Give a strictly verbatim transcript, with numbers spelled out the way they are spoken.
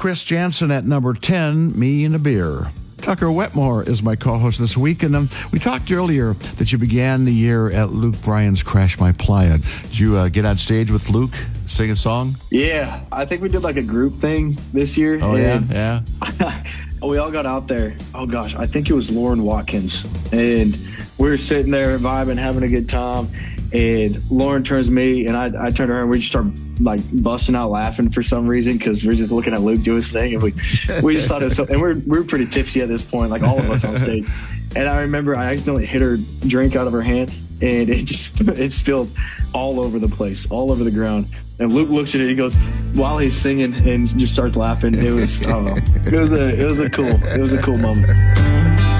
Chris Jansen at number ten, Me and a Beer. Tucker Wetmore is my co-host this week, and um, we talked earlier that you began the year at Luke Bryan's Crash My Playa. Did you uh, get on stage with Luke, sing a song? Yeah, I think we did like a group thing this year. Oh, yeah, yeah. We all got out there. Oh, gosh, I think it was Lauren Watkins, and we were sitting there vibing, having a good time, and Lauren turns to me, and I, I turn to her, and we just start like busting out laughing for some reason because we're just looking at Luke do his thing, and we we just thought it was so, and we're we're pretty tipsy at this point, like all of us on stage. And I remember I accidentally hit her drink out of her hand, and it just it spilled all over the place, all over the ground. And Luke looks at it, he goes while he's singing, and just starts laughing. It was oh, it was a it was a cool it was a cool moment.